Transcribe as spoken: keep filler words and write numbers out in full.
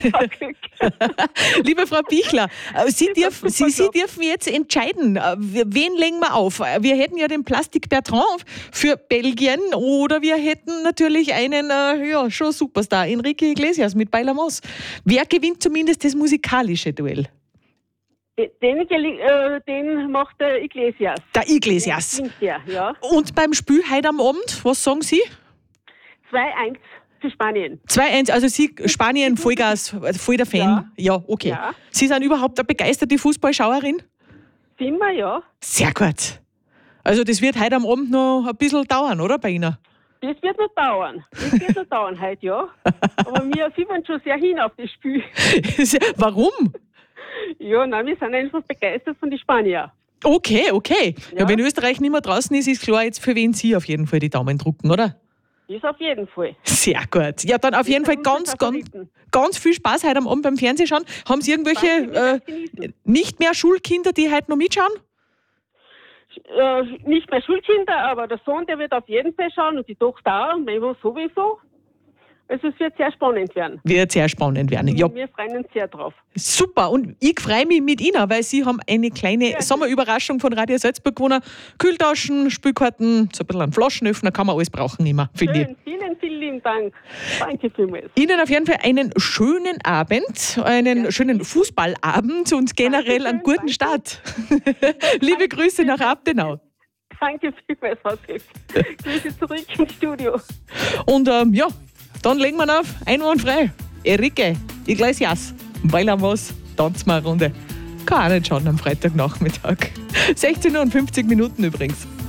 Liebe Frau Bichler, Sie dürfen, Sie, Sie dürfen jetzt entscheiden, wen legen wir auf? Wir hätten ja den Plastic Bertrand für Belgien oder wir hätten natürlich einen ja, schon Superstar, Enrique Iglesias mit Bailamos. Wer gewinnt zumindest das musikalische Duell? Den, äh, den macht der Iglesias. Der Iglesias. Der, ja. Und beim Spiel heute am Abend, was sagen Sie? zwei eins für Spanien. zwei eins, also Sie, Spanien, Vollgas, voll der Fan. Ja, ja okay. Ja. Sie sind überhaupt eine begeisterte Fußballschauerin? Sind wir, ja. Sehr gut. Also das wird heute am Abend noch ein bisschen dauern, oder bei Ihnen? Das wird noch dauern. Das wird noch dauern heute, ja. Aber wir fiebern schon sehr hin auf das Spiel. Warum? Ja, nein, wir sind einfach begeistert von den Spaniern. Okay, okay. Ja. Ja, wenn Österreich nicht mehr draußen ist, ist klar, jetzt für wen Sie auf jeden Fall die Daumen drucken, oder? Das auf jeden Fall. Sehr gut. Ja, dann auf jeden Fall ganz, ganz, ganz viel Spaß heute am Abend beim Fernsehschauen. Haben Sie irgendwelche äh, nicht mehr Schulkinder, die heute noch mitschauen? Äh, nicht mehr Schulkinder, aber der Sohn, der wird auf jeden Fall schauen und die Tochter auch, Memo sowieso. Also es wird sehr spannend werden. Wird sehr spannend werden, ja. Wir freuen uns sehr drauf. Super, und ich freue mich mit Ihnen, weil Sie haben eine kleine ja, Sommerüberraschung von Radio Salzburg gewonnen. Kühltaschen, Spülkarten, so ein bisschen einen Flaschenöffner, kann man alles brauchen immer, finde ich. Vielen, vielen lieben Dank. Danke vielmals. Ihnen auf jeden Fall einen schönen Abend, einen ja. schönen Fußballabend und generell einen guten danke. Start. Liebe Grüße nach Abtenau. Danke vielmals, Frau Köch. Grüße zurück ins Studio. Und ähm, ja, dann legen wir auf, einwandfrei. Enrique Iglesias, Bailamos, tanzen wir eine Runde. Kann auch nicht schauen am Freitagnachmittag. sechzehn Uhr und fünfzig Minuten übrigens.